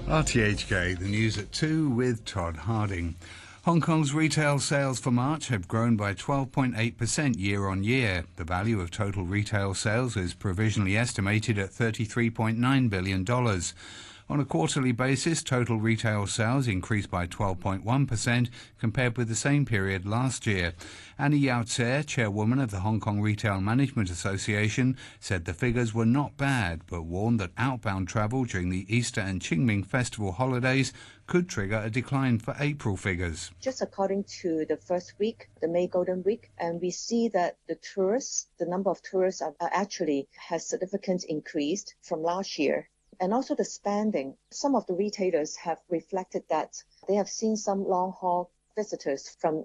RTHK, the news at 2 with Todd Harding. Hong Kong's retail sales for March have grown by 12.8% year-on-year. The value of total retail sales is provisionally estimated at $33.9 billion. On a quarterly basis, total retail sales increased by 12.1% compared with the same period last year. Annie Yao Tse, chairwoman of the Hong Kong Retail Management Association, said the figures were not bad, but warned that outbound travel during the Easter and Qingming festival holidays could trigger a decline for April figures. Just according to the first week, the May Golden Week, and we see that the number of tourists actually has significantly increased from last year. And also the spending. Some of the retailers have reflected that they have seen some long-haul visitors from